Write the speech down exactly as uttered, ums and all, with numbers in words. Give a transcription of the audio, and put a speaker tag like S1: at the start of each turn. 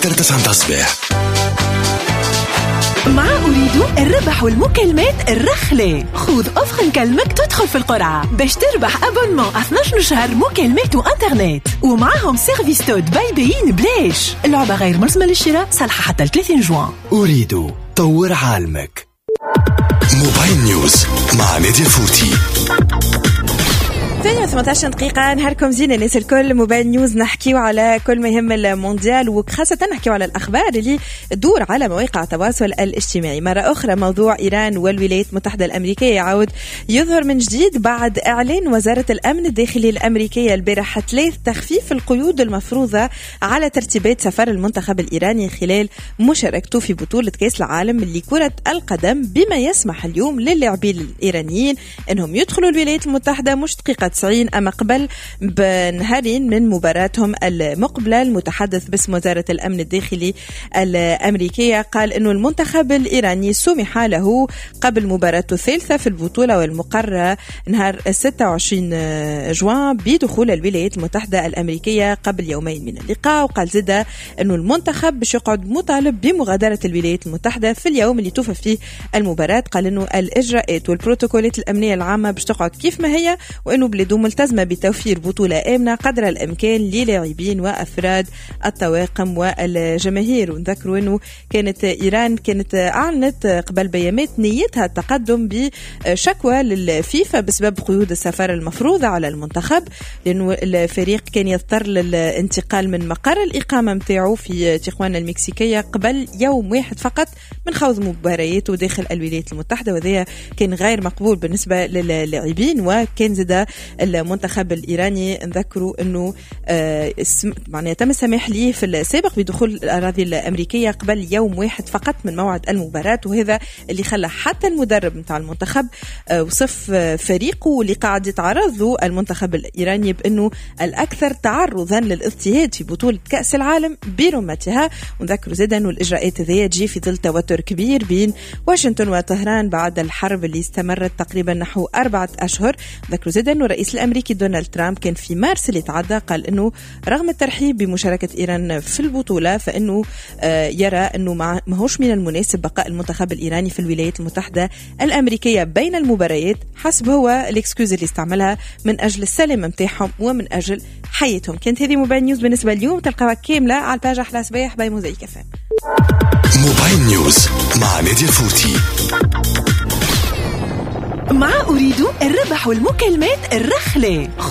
S1: تسعة الصباح
S2: مع أريد الربح والمكالمات الرخلة. خذ أفخن كلمك تدخل في القرعة باش تربح أبونمون اثناشر شهر مكالمات وإنترنت، ومعهم سيرفيس تود بايبين بلاش. اللعبة غير مرسمة للشراء، صالحة حتى ثلاثين جوان.
S1: أريد طور عالمك. موبايل نيوز مع نادي الفوتي.
S3: ثانية وثمانية عشر دقيقة. نهاركم زين الناس الكل. موبايل نيوز نحكيو على كل ما يهم المونديال، وخاصة نحكيو على الأخبار اللي تدور على مواقع التواصل الاجتماعي. مرة أخرى موضوع إيران والولايات المتحدة الأمريكية يعود يظهر من جديد بعد إعلان وزارة الأمن الداخلي الأمريكية البارح ثلاث تخفيف القيود المفروضة على ترتيبات سفر المنتخب الإيراني خلال مشاركته في بطولة كأس العالم لكرة القدم، بما يسمح اليوم للاعبين الإيرانيين أنهم يدخلوا الولايات المتحدة مش دقيقة تسعين أما قبل بنهارين من مباراتهم المقبلة. المتحدث باسم وزارة الأمن الداخلي الأمريكية قال أنه المنتخب الإيراني سمح له قبل مباراته الثالثة في البطولة والمقررة نهار ستة وعشرين جوان بدخول الولايات المتحدة الأمريكية قبل يومين من اللقاء. وقال زدا أنه المنتخب باش يقعد مطالب بمغادرة الولايات المتحدة في اليوم اللي توفى فيه المباراة. قال أنه الإجراءات والبروتوكولات الأمنية العامة باش تقعد كيف ما هي، وأنه بلده ملتزمة بتوفير بطولة آمنة قدر الإمكان للاعبين وأفراد الطواقم والجماهير. ونذكروا أنه كانت إيران كانت أعلنت قبل بيامات نيتها التقدم بشكوى للفيفا بسبب قيود السفر المفروضة على المنتخب، لأنه الفريق كان يضطر للانتقال من مقر الإقامة متاعه في تيخوانا المكسيكية قبل يوم واحد فقط من خوض مبارياته داخل الولايات المتحدة، وذا كان غير مقبول بالنسبة للاعبين. وكان زدا المنتخب الإيراني نذكروا أنه آه معناه تم السماح ليه في السابق بدخول الأراضي الأمريكية قبل يوم واحد فقط من موعد المباراة، وهذا اللي خلى حتى المدرب متاع المنتخب آه وصف آه فريقه اللي قاعد يتعرض له المنتخب الإيراني بأنه الأكثر تعرضا للاضطهاد في بطولة كأس العالم برمتها. ونذكروا زيدا أنه الإجراءات ذي تجي في ظل توتر كبير بين واشنطن وطهران بعد الحرب اللي استمرت تقريبا نحو أربعة أشهر. ذكروا زيدا أنه الرئيس الأمريكي دونالد ترامب كان في مارس اللي تعدى قال أنه رغم الترحيب بمشاركة إيران في البطولة فإنه آه يرى أنه ما هوش من المناسب بقاء المنتخب الإيراني في الولايات المتحدة الأمريكية بين المباريات، حسب هو الإكسكوز اللي استعملها من أجل السلامة متاعهم ومن أجل حياتهم. كانت هذه موبايل نيوز بالنسبة اليوم، تلقاها كاملة على الباج أحلى صباح باي موزايك فام.
S1: موبايل نيوز مع نادي الفوتي.
S2: مع أريد الربح والمكالمات الرخلة.